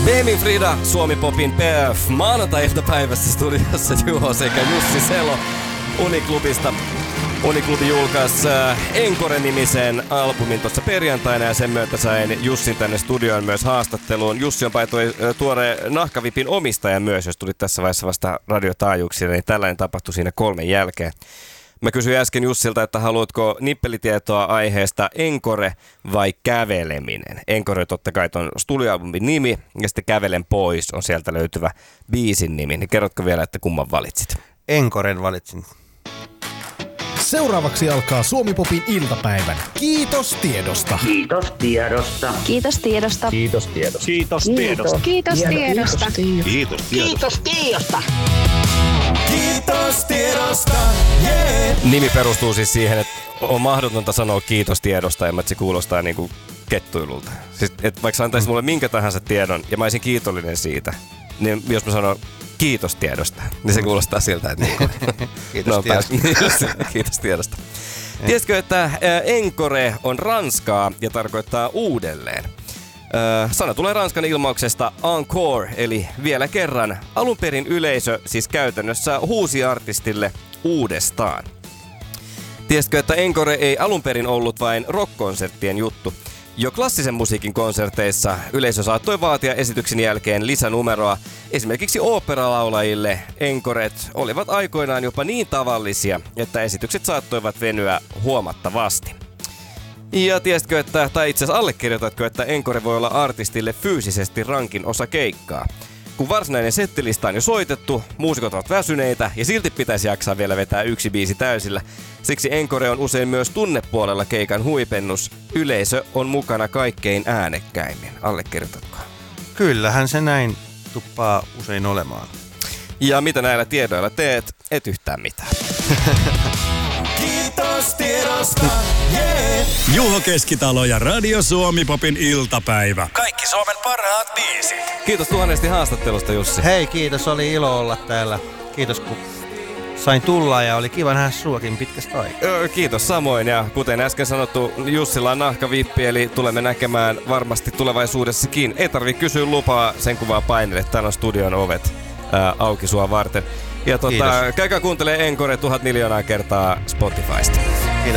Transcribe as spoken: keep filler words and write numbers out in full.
B M Frida, Suomi Popin P F, maanantai-iltapäivässä studiossa Juho sekä Jussi Selo Uniklubista. Uniklubi julkaisi äh, Encore-nimisen albumin tuossa perjantaina ja sen myötä sain Jussin tänne studioon myös haastatteluun. Jussi on paitoi äh, tuore Nahkavipin omistaja myös, jos tulit tässä vaiheessa vasta radiotaajuuksille, niin tällainen tapahtui siinä kolmen jälkeen. Mä kysyin äsken Jussilta, että haluatko nippelitietoa aiheesta Encore vai käveleminen. Encore totta kai on studioalbumin nimi ja sitten Kävelen pois on sieltä löytyvä biisin nimi. Niin kerrotko vielä, että kumman valitsit? Encoren valitsin. Seuraavaksi alkaa Suomi Popin iltapäivän. Kiitos tiedosta. Kiitos tiedosta. Kiitos tiedosta. Kiitos tiedosta. Kiitos tiedosta. Kiitos tiedosta. Kiitos Kiitos tiedosta. Kiitos tiedosta. Yeah. Nimi perustuu siis siihen, että on mahdotonta sanoa kiitos tiedosta, ja se kuulostaa niinku kettuilulta. Siis, että vaikka antaisit mulle minkä tahansa tiedon, ja mä olisin kiitollinen siitä, niin jos mä sanon kiitos tiedosta, niin se kuulostaa siltä, että niinku, Kiitos no, tiedosta. Kiitos tiedosta. Tiesitkö, että Encore on ranskaa ja tarkoittaa uudelleen? Sana tulee ranskan ilmauksesta encore, eli vielä kerran. Alun perin yleisö siis käytännössä huusi artistille uudestaan. Tiesitkö, että Encore ei alun perin ollut vain rock-konserttien juttu? Jo klassisen musiikin konserteissa yleisö saattoi vaatia esityksen jälkeen lisänumeroa. Esimerkiksi oopperalaulajille encoret olivat aikoinaan jopa niin tavallisia, että esitykset saattoivat venyä huomattavasti. Ja tiesitkö, että, tai itse asiassa allekirjoitatko, että encore voi olla artistille fyysisesti rankin osa keikkaa? Kun varsinainen settilista on jo soitettu, muusikot ovat väsyneitä ja silti pitäisi jaksaa vielä vetää yksi biisi täysillä. Siksi encore on usein myös tunnepuolella keikan huipennus. Yleisö on mukana kaikkein äänekkäimmin. Allekirjoitatko? Kyllähän se näin tuppaa usein olemaan. Ja mitä näillä tiedoilla teet? Et yhtään mitään. Kiitos tiedosta. Yeah. Juho Keskitalo ja Radio Suomi Popin iltapäivä. Kaikki Suomen parhaat biisit. Kiitos tuhannesti haastattelusta, Jussi. Hei, kiitos. Oli ilo olla täällä. Kiitos, kun sain tulla ja oli kiva nähdä suakin pitkästä aikaa. Öö, kiitos samoin, ja kuten äsken sanottu, Jussilla on nahkavippi, eli tulemme näkemään varmasti tulevaisuudessakin. Ei tarvitse kysyä lupaa, sen kuvaa painelle. Täällä on studion ovet ää, auki sua varten. Ja tota, käykää kuuntelee Encore tuhat miljoonaa kertaa Spotifysta.